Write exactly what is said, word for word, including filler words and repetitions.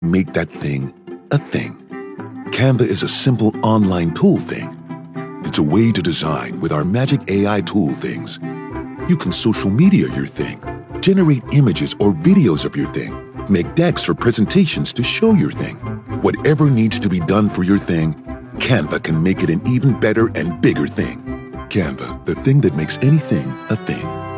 make that thing a thing. Canva is a simple online tool thing. It's a way to design with our magic A I tool things. You can social media your thing, generate images or videos of your thing, make decks or presentations to show your thing. Whatever needs to be done for your thing, Canva can make it an even better and bigger thing. Canva, the thing that makes anything a thing.